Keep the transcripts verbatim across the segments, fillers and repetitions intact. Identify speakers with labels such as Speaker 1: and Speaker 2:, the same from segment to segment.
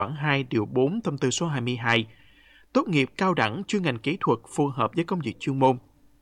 Speaker 1: khoản hai điều bốn thông tư số hai mươi hai. Tốt nghiệp cao đẳng chuyên ngành kỹ thuật phù hợp với công việc chuyên môn.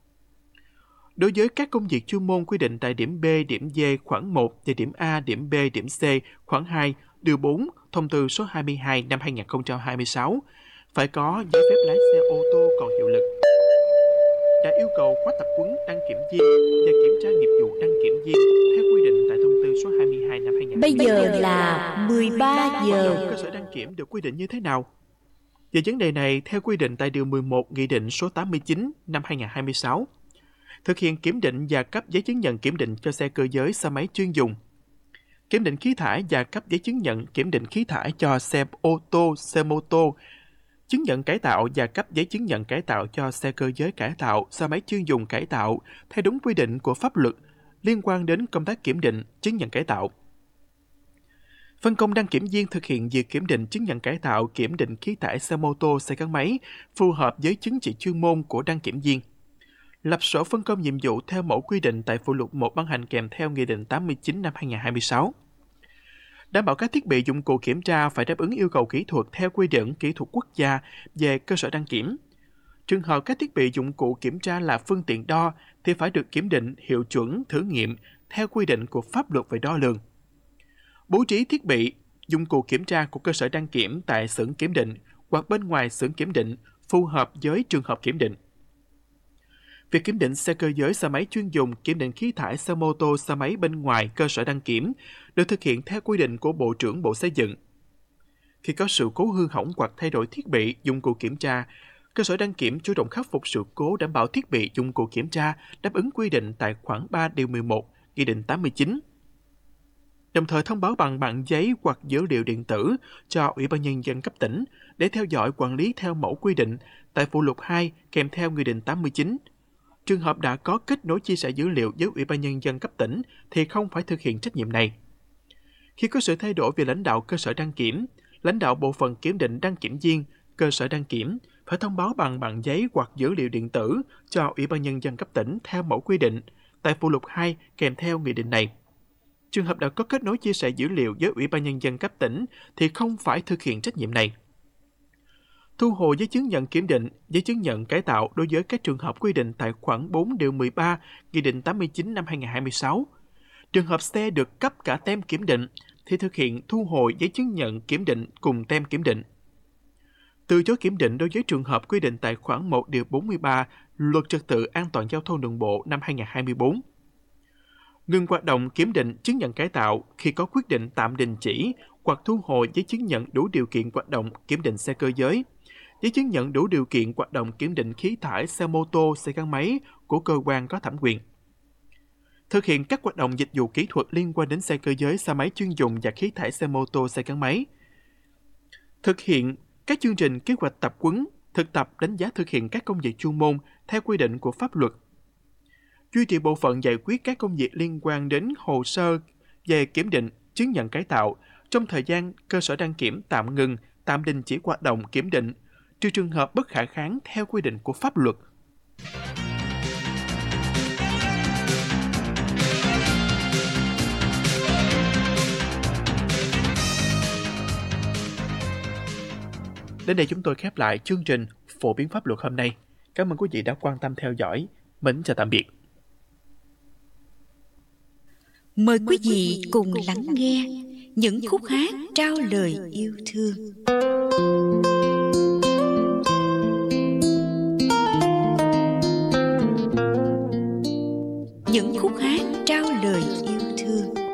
Speaker 1: Đối với các công việc chuyên môn quy định tại điểm B, điểm D khoản một và điểm A, điểm B, điểm C khoản hai điều bốn thông tư số hai mươi hai năm hai nghìn không trăm hai mươi sáu phải có giấy phép lái xe ô tô còn hiệu lực. Đã yêu cầu khóa tập huấn đăng kiểm viên và kiểm tra nghiệp vụ đăng kiểm viên theo quy định tại thông tư số hai mươi hai năm hai nghìn không trăm hai mươi sáu.
Speaker 2: Bây giờ là mười ba giờ.
Speaker 1: Cơ sở đăng kiểm được quy định như thế nào? Về vấn đề này, theo quy định tại điều mười một Nghị định số tám mươi chín năm hai nghìn không trăm hai mươi sáu, thực hiện kiểm định và cấp giấy chứng nhận kiểm định cho xe cơ giới, xe máy chuyên dùng, kiểm định khí thải và cấp giấy chứng nhận kiểm định khí thải cho xe ô tô, xe mô tô, chứng nhận cải tạo và cấp giấy chứng nhận cải tạo cho xe cơ giới cải tạo, xe máy chuyên dùng cải tạo theo đúng quy định của pháp luật liên quan đến công tác kiểm định, chứng nhận cải tạo. Phân công đăng kiểm viên thực hiện việc kiểm định chứng nhận cải tạo, kiểm định khí thải xe mô tô, xe gắn máy phù hợp với chứng chỉ chuyên môn của đăng kiểm viên. Lập sổ phân công nhiệm vụ theo mẫu quy định tại phụ lục một ban hành kèm theo Nghị định tám mươi chín năm hai nghìn không trăm hai mươi sáu. Đảm bảo các thiết bị dụng cụ kiểm tra phải đáp ứng yêu cầu kỹ thuật theo quy định kỹ thuật quốc gia về cơ sở đăng kiểm. Trường hợp các thiết bị dụng cụ kiểm tra là phương tiện đo thì phải được kiểm định hiệu chuẩn thử nghiệm theo quy định của pháp luật về đo lường. Bố trí thiết bị, dụng cụ kiểm tra của cơ sở đăng kiểm tại xưởng kiểm định hoặc bên ngoài xưởng kiểm định phù hợp với trường hợp kiểm định. Việc kiểm định xe cơ giới, xe máy chuyên dùng, kiểm định khí thải xe mô tô, xe máy bên ngoài cơ sở đăng kiểm được thực hiện theo quy định của Bộ trưởng Bộ Xây dựng. Khi có sự cố hư hỏng hoặc thay đổi thiết bị, dụng cụ kiểm tra, cơ sở đăng kiểm chủ động khắc phục sự cố, đảm bảo thiết bị, dụng cụ kiểm tra đáp ứng quy định tại khoản ba điều mười một Nghị định tám mươi chín. Đồng thời thông báo bằng bản giấy hoặc dữ liệu điện tử cho Ủy ban Nhân dân cấp tỉnh để theo dõi quản lý theo mẫu quy định tại phụ lục hai kèm theo Nghị định tám mươi chín. Trường hợp đã có kết nối chia sẻ dữ liệu với Ủy ban Nhân dân cấp tỉnh thì không phải thực hiện trách nhiệm này. Khi có sự thay đổi về lãnh đạo cơ sở đăng kiểm, lãnh đạo bộ phận kiểm định đăng kiểm viên, cơ sở đăng kiểm phải thông báo bằng bản giấy hoặc dữ liệu điện tử cho Ủy ban Nhân dân cấp tỉnh theo mẫu quy định tại phụ lục hai kèm theo nghị định này. Trường hợp đã có kết nối chia sẻ dữ liệu với Ủy ban Nhân dân cấp tỉnh thì không phải thực hiện trách nhiệm này. Thu hồi giấy chứng nhận kiểm định, giấy chứng nhận cải tạo đối với các trường hợp quy định tại khoản bốn điều mười ba Nghị định tám mươi chín năm hai nghìn không trăm hai mươi sáu. Trường hợp xe được cấp cả tem kiểm định thì thực hiện thu hồi giấy chứng nhận kiểm định cùng tem kiểm định. Từ chối kiểm định đối với trường hợp quy định tại khoản một điều bốn mươi ba Luật Trật tự an toàn giao thông đường bộ năm hai nghìn không trăm hai mươi bốn. Ngừng hoạt động kiểm định chứng nhận cải tạo khi có quyết định tạm đình chỉ hoặc thu hồi giấy chứng nhận đủ điều kiện hoạt động kiểm định xe cơ giới, giấy chứng nhận đủ điều kiện hoạt động kiểm định khí thải xe mô tô, xe gắn máy của cơ quan có thẩm quyền. Thực hiện các hoạt động dịch vụ kỹ thuật liên quan đến xe cơ giới, xe máy chuyên dùng và khí thải xe mô tô, xe gắn máy. Thực hiện các chương trình kế hoạch tập huấn, thực tập đánh giá thực hiện các công việc chuyên môn theo quy định của pháp luật. Duy trì bộ phận giải quyết các công việc liên quan đến hồ sơ về kiểm định, chứng nhận cải tạo trong thời gian cơ sở đăng kiểm tạm ngừng, tạm đình chỉ hoạt động kiểm định, trừ trường hợp bất khả kháng theo quy định của pháp luật. Đến đây chúng tôi khép lại chương trình phổ biến pháp luật hôm nay. Cảm ơn quý vị đã quan tâm theo dõi. Mến chào tạm biệt.
Speaker 2: Mời quý vị cùng lắng nghe những khúc hát trao lời yêu thương. Những khúc hát trao lời yêu thương.